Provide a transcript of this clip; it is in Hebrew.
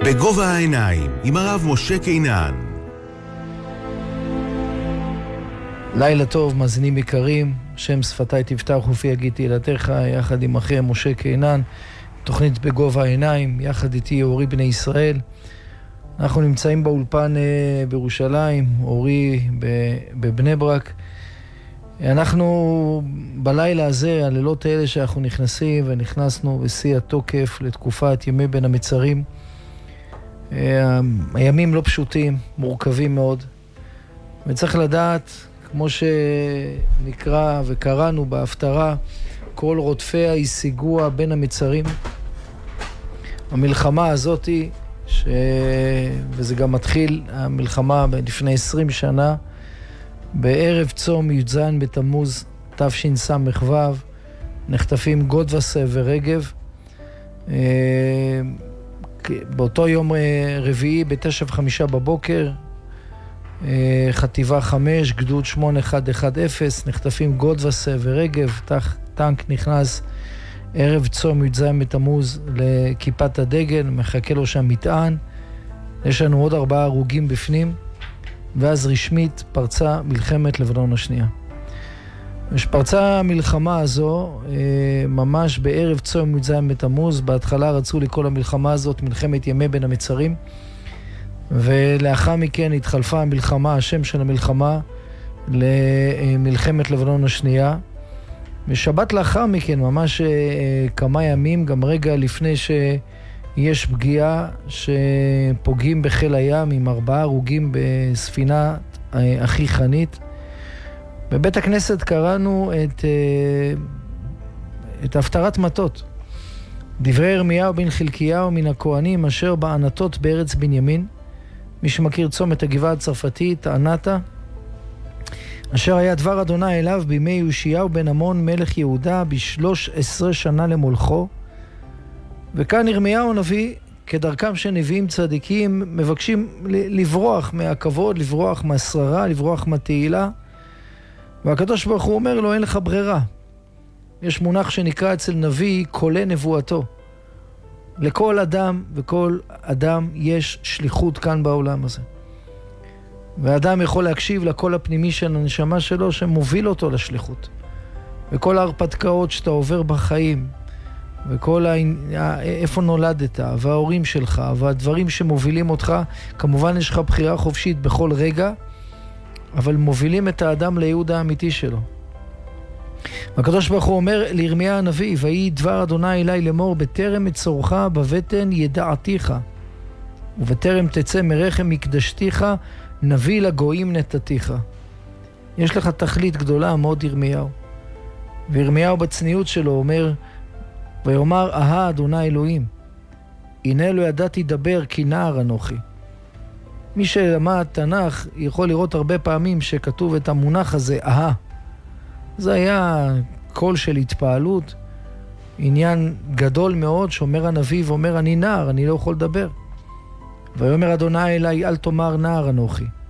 בגובה העיניים, עם הרב משה קינן. לילה טוב, מאזינים יקרים, שם שפתיי תפתח ופי יגיד תהילתך, יחד עם אחי משה קינן, תוכנית בגובה העיניים, יחד איתי אורי בני ישראל. אנחנו נמצאים באולפן בירושלים, אורי בבני ברק. אנחנו בלילה הזה, הלילות האלה שאנחנו נכנסים ונכנסנו בשיא התוקף לתקופת ימי בין המצרים. הימים לא פשוטים, מורכבים מאוד. וצריך לדעת, כמו שנקרא וקראנו בהפטרה, כל רודפיה ישיגוה בין המצרים. המלחמה הזאת, וזה גם מתחיל, המלחמה לפני 20 שנה, בערב צום י"ז בתמוז תשס"ו, נחטפים גודווסה ורגב. באותו יום רביעי ב9:05 בבוקר, חטיבה 5, גדוד 8110, נחטפים גודווסה ורגב, טנק נכנס ערב צום י"ז בתמוז לכיפת הדגל, מחכה לו שם מטען, יש לנו עוד 4 הרוגים בפנים, ואז רשמית פרצה מלחמת לבנון השנייה. כשפרצה המלחמה הזו, ממש בערב צום י"ז בתמוז, בהתחלה רצו לקרוא למלחמה הזאת מלחמת ימי בין המצרים, ולאחר מכן התחלפה המלחמה, השם של המלחמה, למלחמת לבנון השנייה. ושבת לאחר מכן, ממש כמה ימים, גם רגע לפני שיש פגיעה שפוגעים בחיל הים עם 4 הרוגים בספינה אחי חנית. בבית הכנסת קראנו את הפטרת מטות. דברי ירמיהו בן חלקיהו מן הכהנים אשר בענתות בארץ בנימין. מי שמכיר צומת הגבעה הצרפתית, ענתה, אשר היה דבר אדוני אליו בימי יאשיהו בן אמון מלך יהודה ב13 שנה למולכו. וכאן ירמיהו הנביא, כדרכם של נביאים צדיקים, מבקשים לברוח מהכבוד, לברוח מהשררה, לברוח מהתהילה. והקדוש ברוך הוא אומר לו, אין לך ברירה. יש מונח שנקרא אצל נביא קולה נבואתו. לכל אדם וכל אדם יש שליחות כאן בעולם הזה. ואדם יכול להקשיב לקול הפנימי של הנשמה שלו שמוביל אותו לשליחות. וכל ההרפתקאות שאתה עובר בחיים, וכל איפה נולדת, וההורים שלך, והדברים שמובילים אותך, כמובן יש לך בחירה חופשית בכל רגע, אבל מובילים את האדם לייעוד האמיתי שלו. הקדוש ברוך הוא אומר לירמיה הנביא, ויהי דבר אדוני אלי לאמור, בטרם אצורך בבטן ידעתיך, ובטרם תצא מרחם מקדשתיך, נביא לגויים נתתיך. יש לך תכלית גדולה מאוד ירמיהו. וירמיהו בצניעות שלו אומר, ויאמר אדוני אלוהים, הנה לא ידעתי דבר כי נער אנוכי. מי שלמד תנ"ך יכול לראות הרבה פעמים שכתוב את המונח הזה, זה היה קול של התפעלות, עניין גדול מאוד שאומר הנביא ואומר אני נער, אני לא יכול לדבר. ויאמר אדוני אלי אל תאמר נער אנוכי.